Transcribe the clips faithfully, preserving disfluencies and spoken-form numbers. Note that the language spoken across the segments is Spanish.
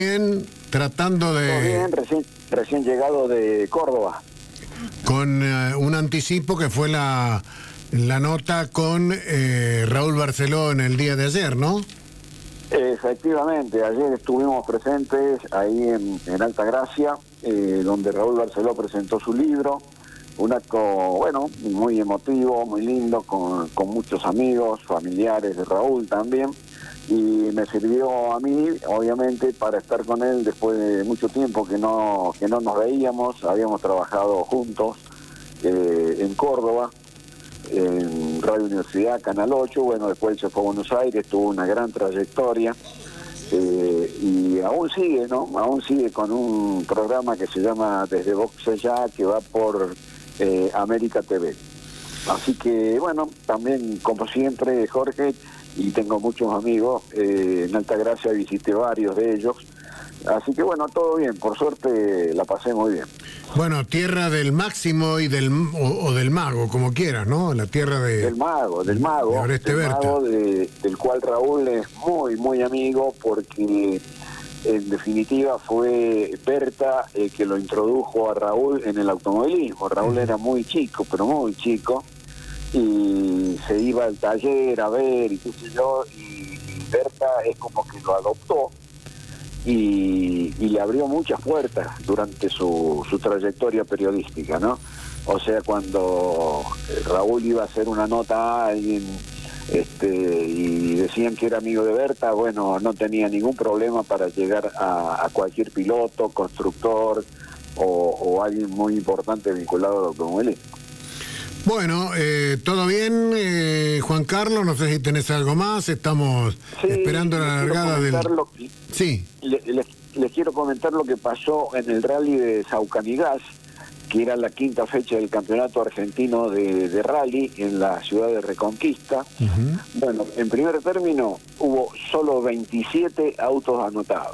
Bien, tratando de... Todo bien, recién, recién llegado de Córdoba. Con uh, un anticipo que fue la, la nota con eh, Raúl Barceló en el día de ayer, ¿no? Efectivamente, ayer estuvimos presentes ahí en, en Altagracia, eh, donde Raúl Barceló presentó su libro. Un acto, bueno, muy emotivo, muy lindo, con, con muchos amigos, familiares de Raúl también. Y me sirvió a mí, obviamente, para estar con él después de mucho tiempo que no que no nos veíamos. Habíamos trabajado juntos eh, en Córdoba, en Radio Universidad, Canal ocho. Bueno, después él se fue a Buenos Aires, tuvo una gran trayectoria. Eh, y aún sigue, ¿no? Aún sigue con un programa que se llama Desde Boxe Ya, que va por eh, América T V. Así que, bueno, también, como siempre, Jorge, y tengo muchos amigos, eh, en Altagracia visité varios de ellos. Así que, bueno, todo bien, por suerte la pasé muy bien. Bueno, tierra del máximo y del o, o del mago, como quieras, ¿no? La tierra de... Del mago, del mago, de Oreste del, Berta. mago de, del cual Raúl es muy, muy amigo, porque en definitiva fue Berta el que lo introdujo a Raúl en el automovilismo. Raúl era muy chico, pero muy chico, y se iba al taller a ver y qué sé yo, y, y Berta es como que lo adoptó y, y le abrió muchas puertas durante su, su trayectoria periodística, ¿no? O sea, cuando Raúl iba a hacer una nota a alguien este, y decían que era amigo de Berta, bueno, no tenía ningún problema para llegar a, a cualquier piloto, constructor o, o alguien muy importante vinculado al automovilismo. Bueno, eh, todo bien, eh, Juan Carlos, no sé si tenés algo más, estamos sí, esperando la largada del... Lo, sí. Les, les, les quiero comentar lo que pasó en el rally de Saucanigas, que era la quinta fecha del campeonato argentino de, de rally en la ciudad de Reconquista. Uh-huh. Bueno, en primer término hubo solo veintisiete autos anotados,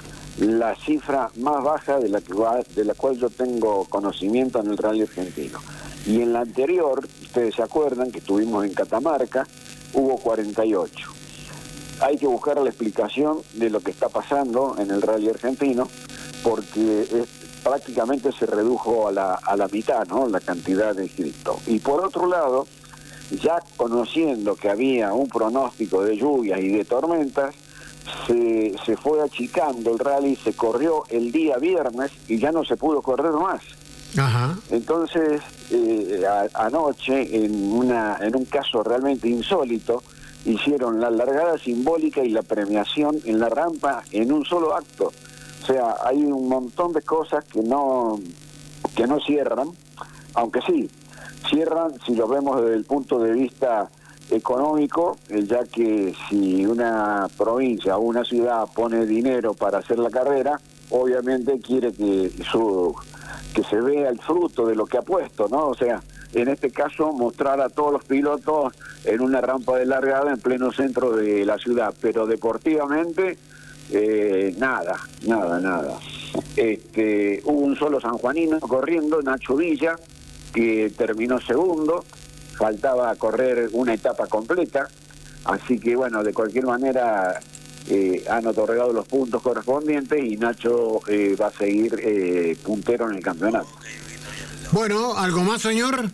la cifra más baja de la, que va, de la cual yo tengo conocimiento en el rally argentino. Y en la anterior, ustedes se acuerdan que estuvimos en Catamarca, hubo cuarenta y ocho. Hay que buscar la explicación de lo que está pasando en el rally argentino, porque es, prácticamente se redujo a la, a la mitad, ¿no?, la cantidad de inscritos. Y por otro lado, ya conociendo que había un pronóstico de lluvias y de tormentas, se, se fue achicando el rally, se corrió el día viernes y ya no se pudo correr más. Ajá. Entonces, eh, a, anoche, en, una, en un caso realmente insólito, hicieron la largada simbólica y la premiación en la rampa en un solo acto. O sea, hay un montón de cosas que no, que no cierran, aunque sí, cierran si lo vemos desde el punto de vista económico, eh, ya que si una provincia o una ciudad pone dinero para hacer la carrera, obviamente quiere que su... que se vea el fruto de lo que ha puesto, ¿no? O sea, en este caso, mostrar a todos los pilotos en una rampa de largada en pleno centro de la ciudad, pero deportivamente, eh, nada, nada, nada. Este, hubo un solo sanjuanino corriendo, Nacho Villa, que terminó segundo, faltaba correr una etapa completa, así que bueno, de cualquier manera... Eh, han otorgado los puntos correspondientes y Nacho eh, va a seguir eh, puntero en el campeonato. Bueno, ¿algo más, señor?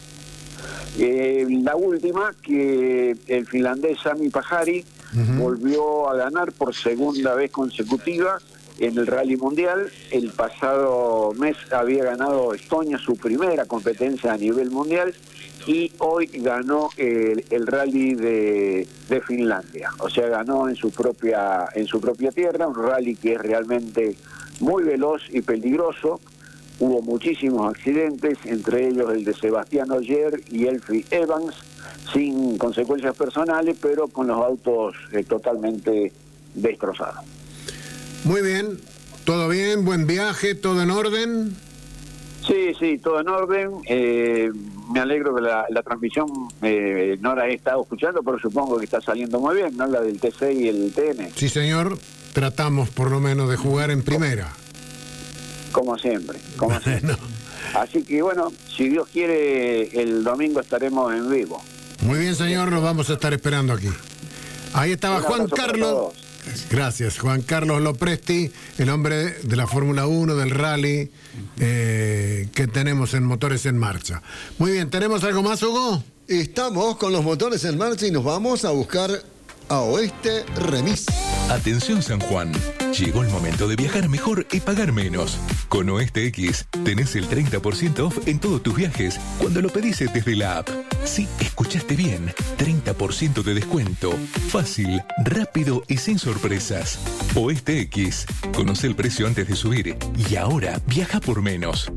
Eh, la última, que el finlandés Sami Pajari uh-huh. volvió a ganar por segunda vez consecutiva en el Rally Mundial. El pasado mes había ganado Estonia su primera competencia a nivel mundial y hoy ganó el, el Rally de, de Finlandia. O sea, ganó en su propia en su propia tierra, un rally que es realmente muy veloz y peligroso. Hubo muchísimos accidentes, entre ellos el de Sebastián Ogier y Elfie Evans, sin consecuencias personales, pero con los autos eh, totalmente destrozados. Muy bien, todo bien, buen viaje, todo en orden. Sí, sí, todo en orden. Eh, me alegro que la, la transmisión eh, no la he estado escuchando, pero supongo que está saliendo muy bien, ¿no? La del T C y el T N. Sí, señor. Tratamos por lo menos de jugar en primera. Como siempre, como bueno. siempre. Así que bueno, si Dios quiere, el domingo estaremos en vivo. Muy bien, señor, los vamos a estar esperando aquí. Ahí estaba Juan Carlos. Gracias. Juan Carlos Lopresti, el hombre de la Fórmula uno, del rally eh, que tenemos en Motores en Marcha. Muy bien, ¿tenemos algo más, Hugo? Estamos con los motores en marcha y nos vamos a buscar a Oeste Remis. Atención San Juan, llegó el momento de viajar mejor y pagar menos. Con Oeste X tenés el treinta por ciento off en todos tus viajes cuando lo pedís desde la app. Sí, escuchaste bien, treinta por ciento de descuento. Fácil, rápido y sin sorpresas. Oeste X, conoce el precio antes de subir y ahora viaja por menos.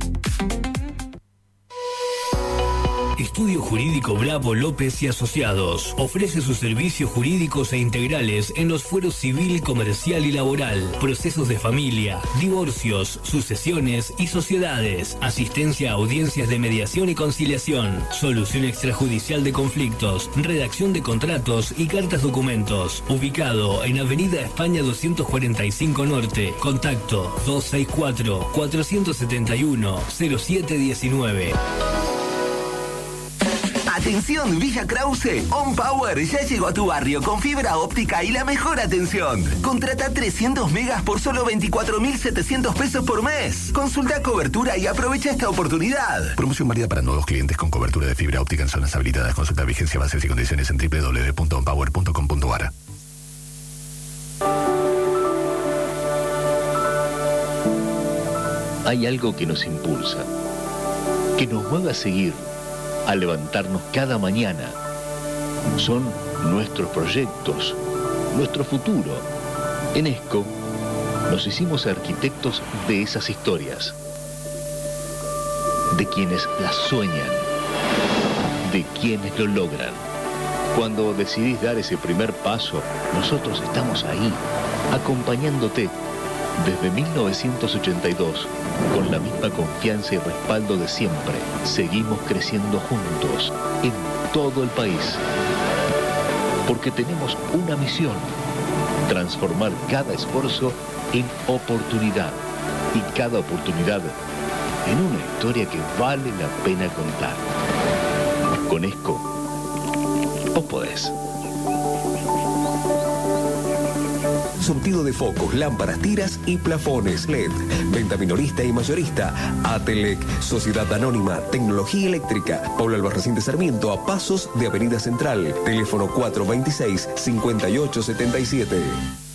Estudio Jurídico Bravo López y Asociados ofrece sus servicios jurídicos e integrales en los fueros civil, comercial y laboral, procesos de familia, divorcios, sucesiones y sociedades, asistencia a audiencias de mediación y conciliación, solución extrajudicial de conflictos, redacción de contratos y cartas documentos. Ubicado en Avenida España doscientos cuarenta y cinco Norte. Contacto dos seis cuatro, cuatro siete uno, cero siete uno nueve. Atención Villa Krause, On Power ya llegó a tu barrio con fibra óptica y la mejor atención. Contrata trescientos megas por solo veinticuatro mil setecientos pesos por mes. Consulta cobertura y aprovecha esta oportunidad. Promoción válida para nuevos clientes con cobertura de fibra óptica en zonas habilitadas. Consulta vigencia, bases y condiciones en doble u doble u doble u punto on power punto com punto a r. Hay algo que nos impulsa, que nos mueve a seguir, a levantarnos cada mañana. Son nuestros proyectos, nuestro futuro. En ESCO nos hicimos arquitectos de esas historias, de quienes las sueñan, de quienes lo logran. Cuando decidís dar ese primer paso, nosotros estamos ahí, acompañándote. Desde mil novecientos ochenta y dos, con la misma confianza y respaldo de siempre, seguimos creciendo juntos en todo el país. Porque tenemos una misión: transformar cada esfuerzo en oportunidad y cada oportunidad en una historia que vale la pena contar. Con ESCO, vos podés. Surtido de focos, lámparas, tiras y plafones L E D. Venta minorista y mayorista. Atelec, Sociedad Anónima, Tecnología Eléctrica. Pablo Albarracín de Sarmiento, a pasos de Avenida Central. Teléfono cuatro dos seis, cinco ocho siete siete.